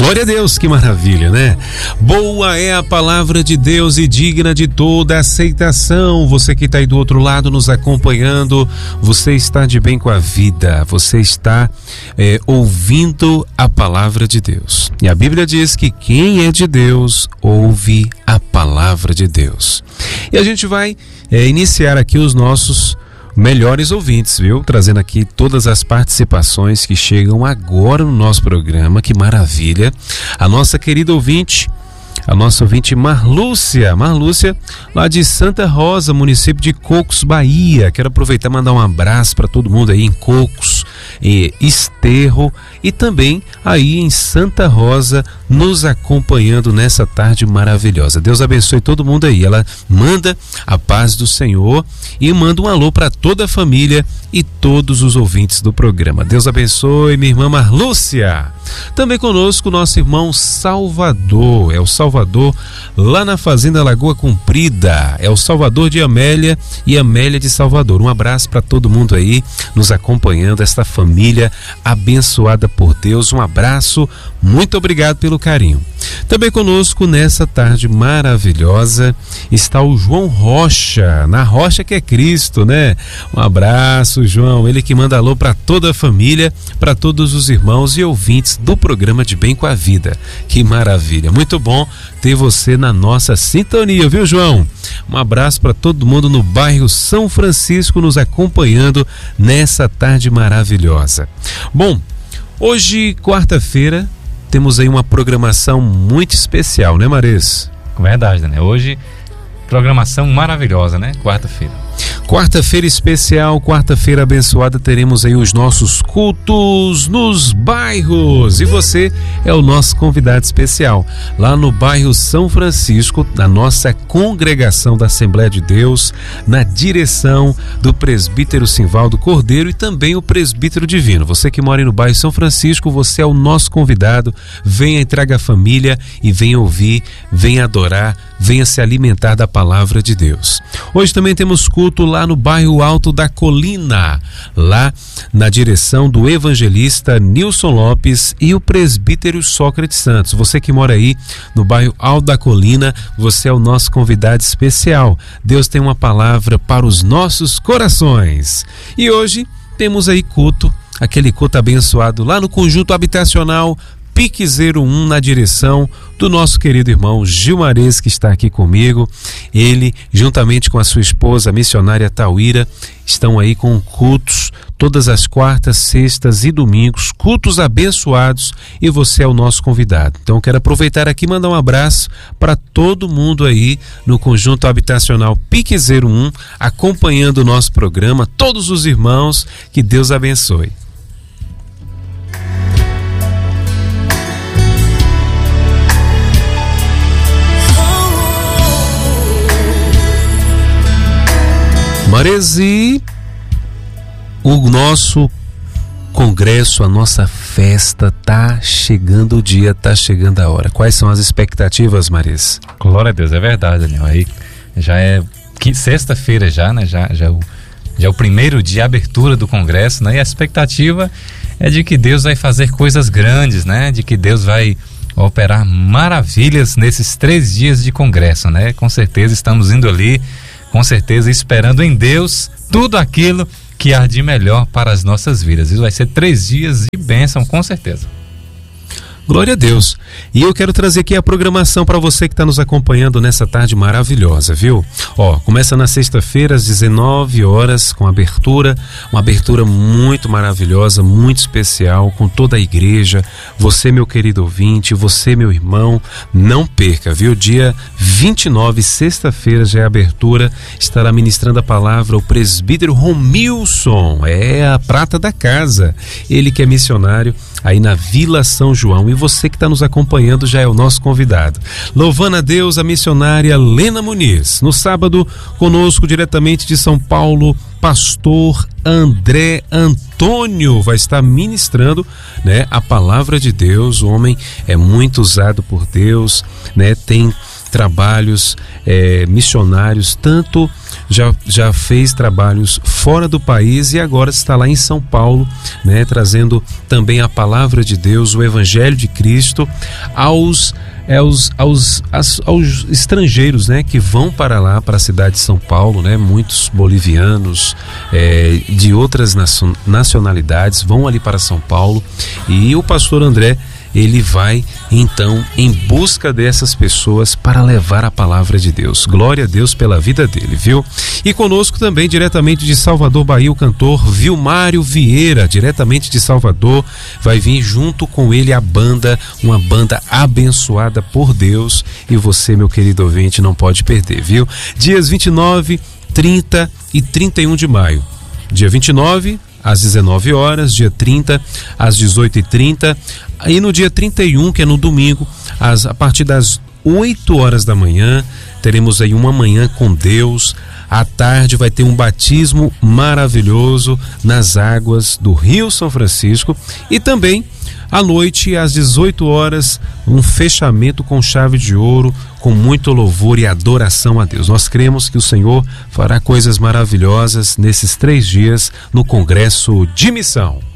Glória a Deus, que maravilha, né? Boa é a palavra de Deus e digna de toda aceitação. Você que está aí do outro lado nos acompanhando, você está de bem com a vida, você está ouvindo a palavra de Deus. E a Bíblia diz que quem é de Deus ouve a palavra de Deus. E a gente vai iniciar aqui os nossos melhores ouvintes, viu? Trazendo aqui todas as participações que chegam agora no nosso programa. Que maravilha! A nossa querida ouvinte, a nossa ouvinte Marlúcia, lá de Santa Rosa, município de Cocos, Bahia. Quero aproveitar e mandar um abraço para todo mundo aí em Cocos, Esterro e também aí em Santa Rosa, nos acompanhando nessa tarde maravilhosa. Deus abençoe todo mundo aí. Ela manda a paz do Senhor e manda um alô para toda a família e todos os ouvintes do programa. Deus abençoe, minha irmã Marlúcia. Também conosco nosso irmão Salvador, é o Salvador lá na Fazenda Lagoa Comprida, é o Salvador de Amélia e Amélia de Salvador. Um abraço para todo mundo aí nos acompanhando, esta família abençoada por Deus. Um abraço, muito obrigado pelo carinho. Também conosco nessa tarde maravilhosa está o João Rocha, na Rocha que é Cristo, né? Um abraço, João, ele que manda alô para toda a família, para todos os irmãos e ouvintes do programa De Bem com a Vida. Que maravilha, muito bom ter você na nossa sintonia, viu, João? Um abraço para todo mundo no bairro São Francisco nos acompanhando nessa tarde maravilhosa. Bom, hoje, quarta-feira, temos aí uma programação muito especial, né, Maris? Verdade, né? Hoje, programação maravilhosa, né? Quarta-feira. Quarta-feira especial, quarta-feira abençoada, teremos aí os nossos cultos nos bairros. E você é o nosso convidado especial, lá no bairro São Francisco, na nossa congregação da Assembleia de Deus, na direção do presbítero Simvaldo Cordeiro e também o presbítero Divino. Você que mora aí no bairro São Francisco, você é o nosso convidado. Venha, traga a família e venha ouvir, venha adorar, venha se alimentar da palavra de Deus. Hoje também temos culto lá no bairro Alto da Colina, lá na direção do evangelista Nilson Lopes e o presbítero Sócrates Santos. Você que mora aí no bairro Alto da Colina, você é o nosso convidado especial. Deus tem uma palavra para os nossos corações. E hoje temos aí culto, aquele culto abençoado lá no conjunto habitacional Pique 01, na direção do nosso querido irmão Gilmares, que está aqui comigo. Ele, juntamente com a sua esposa, a missionária Tauíra, estão aí com cultos todas as quartas, sextas e domingos, cultos abençoados, e você é o nosso convidado. Então quero aproveitar aqui e mandar um abraço para todo mundo aí no conjunto habitacional Pique 01, acompanhando o nosso programa, todos os irmãos, que Deus abençoe. Maresi, o nosso congresso, a nossa festa, tá chegando o dia, tá chegando a hora. Quais são as expectativas, Maris? Glória a Deus, é verdade, Daniel. Aí já é sexta-feira já, né? Já é o primeiro dia, a abertura do congresso, né? E a expectativa é de que Deus vai fazer coisas grandes, né? De que Deus vai operar maravilhas nesses 3 dias de congresso, né? Com certeza estamos indo ali, com certeza esperando em Deus tudo aquilo que há de melhor para as nossas vidas. Isso vai ser 3 dias de bênção, com certeza. Glória a Deus. E eu quero trazer aqui a programação para você que está nos acompanhando nessa tarde maravilhosa, viu? Começa na sexta-feira às 19 horas com abertura, uma abertura muito maravilhosa, muito especial, com toda a igreja. Você, meu querido ouvinte, você, meu irmão, não perca, viu? Dia 29, sexta-feira, já é a abertura, estará ministrando a palavra o presbítero Romilson, é a prata da casa, ele que é missionário aí na Vila São João, e você que está nos acompanhando já é o nosso convidado. Louvando a Deus, a missionária Lena Muniz. No sábado, conosco diretamente de São Paulo, pastor André Antônio vai estar ministrando, né, a palavra de Deus. O homem é muito usado por Deus, né, tem trabalhos missionários, tanto já fez trabalhos fora do país e agora está lá em São Paulo, né, trazendo também a palavra de Deus, o Evangelho de Cristo aos estrangeiros, né, que vão para lá, para a cidade de São Paulo, né, muitos bolivianos, de outras nacionalidades vão ali para São Paulo, e o pastor André, ele vai então em busca dessas pessoas para levar a palavra de Deus. Glória a Deus pela vida dele, viu? E conosco também, diretamente de Salvador, Bahia, o cantor Vilmário Vieira, diretamente de Salvador, vai vir junto com ele a banda, uma banda abençoada por Deus, e você, meu querido ouvinte, não pode perder, viu? Dias 29, 30 e 31 de maio. Dia 29, às 19 horas, dia 30, às 18h30, e no dia 31, que é no domingo, a partir das 8 horas da manhã, teremos aí uma manhã com Deus. À tarde vai ter um batismo maravilhoso nas águas do Rio São Francisco, e também à noite, às 18 horas, um fechamento com chave de ouro, com muito louvor e adoração a Deus. Nós cremos que o Senhor fará coisas maravilhosas nesses 3 dias no Congresso de Missão.